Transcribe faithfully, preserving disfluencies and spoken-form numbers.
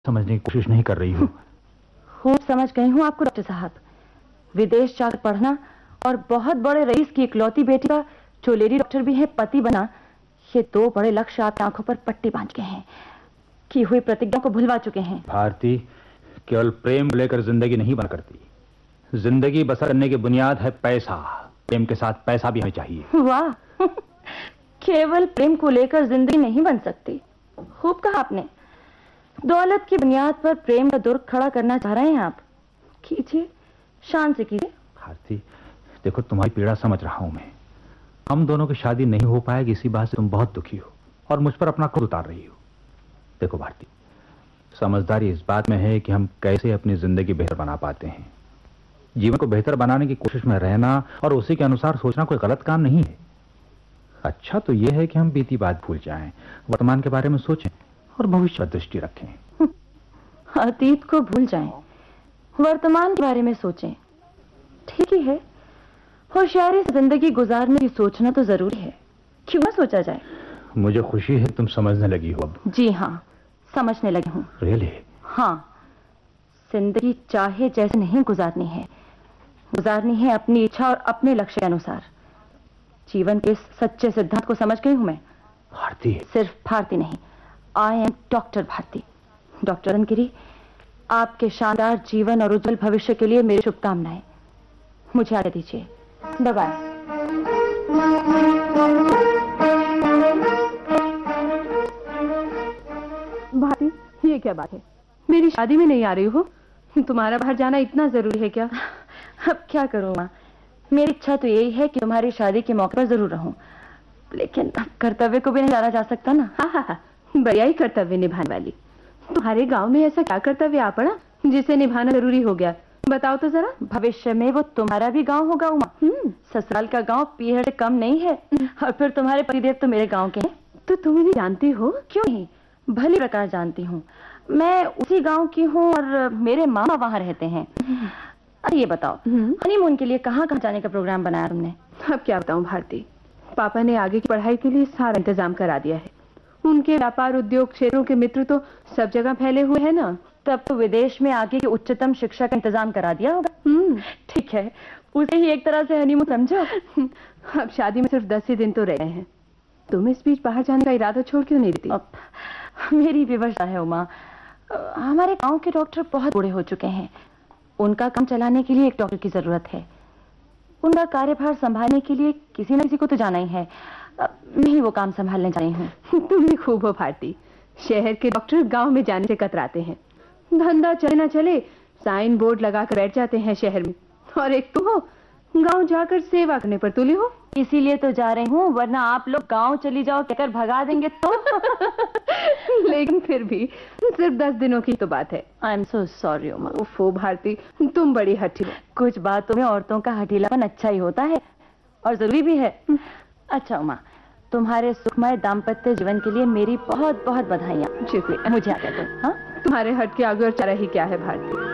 समझने की कोशिश नहीं कर रही हो। खूब समझ गई हूँ आपको डॉक्टर साहब। विदेश जाकर पढ़ना और बहुत बड़े रईस की इकलौती बेटी का जो लेडी डॉक्टर भी है पति बना, ये दो बड़े लक्ष्य आपकी आंखों पर पट्टी बांध के हैं, की हुई प्रतिज्ञा को भुलवा चुके हैं। भारती, केवल प्रेम लेकर जिंदगी नहीं बन करती। जिंदगी बसर करने की बुनियाद है पैसा। प्रेम के साथ पैसा भी हमें चाहिए। वाह, केवल प्रेम को लेकर जिंदगी नहीं बन सकती। खूब कहा आपने। दौलत की बुनियाद पर प्रेम का दुर्ग खड़ा करना चाह रहे हैं आप। कीजिए, शान से कीजिए। भारती, देखो तुम्हारी पीड़ा समझ रहा हूं मैं। हम दोनों की शादी नहीं हो पाएगी, इसी बात से तुम बहुत दुखी हो और मुझ पर अपना क्रोध उतार रही हो। देखो भारती, समझदारी इस बात में है कि हम कैसे अपनी जिंदगी बेहतर बना पाते हैं। जीवन को बेहतर बनाने की कोशिश में रहना और उसी के अनुसार सोचना कोई गलत काम नहीं है। अच्छा तो यह है कि हम बीती बात भूल जाएं, वर्तमान के बारे में सोचें और भविष्य पर दृष्टि रखें। अतीत को भूल जाएं, वर्तमान के बारे में सोचें। ठीक ही है, होशियारी से जिंदगी गुजारने की सोचना तो जरूरी है। क्यों ना सोचा जाए। मुझे खुशी है तुम समझने लगी हो अब। जी हाँ, समझने लगी हूँ। रियली? हाँ, जिंदगी चाहे जैसे नहीं गुजारनी है, गुजारनी है अपनी इच्छा और अपने लक्ष्य के अनुसार। जीवन के इस सच्चे सिद्धांत को समझ गई हूं मैं। भारती? सिर्फ भारती नहीं, I am doctor Bharti. Doctor रनगिरी, आपके शानदार जीवन और उज्जवल भविष्य के लिए मेरी शुभकामनाएं। मुझे आज्ञा दीजिए। Bye bye. भारती, ये क्या बात है? मेरी शादी में नहीं आ रही हो? तुम्हारा बाहर जाना इतना जरूरी है क्या? अब क्या करूं माँ, मेरी इच्छा तो यही है कि तुम्हारी शादी के मौके पर जरूर रहूं, लेकिन कर्तव्य को भी नहीं जाना जा सकता ना। हाँ हाँ हाँ, बढ़िया ही कर्तव्य निभाने वाली। तुम्हारे गांव में ऐसा क्या कर्तव्य आ पड़ा जिसे निभाना जरूरी हो गया? बताओ तो जरा। भविष्य में वो तुम्हारा भी गांव होगा उमा। ससुराल का गांव पीहर से कम नहीं है, और फिर तुम्हारे पतिदेव तो मेरे गांव के हैं। तो तुम इन्हें जानती हो? क्यों नहीं, भली प्रकार जानती हूँ। मैं उसी गांव की हूँ और मेरे मामा वहाँ रहते हैं। अरे ये बताओ, हनीमून के लिए कहाँ कहाँ जाने का प्रोग्राम बनाया तुमने? अब क्या बताऊं भारती, पापा ने आगे की पढ़ाई के लिए सारा इंतजाम करा दिया है। उनके व्यापार उद्योग क्षेत्रों के मित्र तो सब जगह फैले हुए हैं ना। तब तो विदेश में आगे की उच्चतम शिक्षा का इंतजाम करा दिया होगा। ठीक है, उसे ही एक तरह से हनीमून समझो। अब शादी में सिर्फ दस ही दिन तो रहे हैं। तुम इस बीच बाहर जाने का इरादा छोड़ क्यों नहीं देती? मेरी विवशता है उमा। हमारे गांव के डॉक्टर बहुत बूढ़े हो चुके हैं। उनका काम चलाने के लिए एक डॉक्टर की जरूरत है। उनका कार्यभार संभालने के लिए किसी न किसी को तो जाना ही है। मैं ही वो काम संभालने जा रही हूँ। तुम भी खूब हो भारती। शहर के डॉक्टर गांव में जाने से कतराते हैं। धंधा चले ना चले साइन बोर्ड लगाकर बैठ जाते हैं शहर में, और एक तुम हो गांव जाकर सेवा करने पर तुली हो। इसीलिए तो जा रही हूँ, वरना आप लोग गांव चली जाओ कहकर भगा देंगे तो। लेकिन फिर भी सिर्फ दस दिनों की तो बात है। I am so sorry Uma. ओफो भारती, तुम बड़ी हठी हो। कुछ बातों में औरतों का हठीलापन अच्छा ही होता है और जरूरी भी है। अच्छा उमा, तुम्हारे सुखमय दाम्पत्य जीवन के लिए मेरी बहुत बहुत बधाइयाँ। शुक्रिया। मुझे आज्ञा दो। हाँ, तुम्हारे हट के आगे और चारा ही क्या है भारती।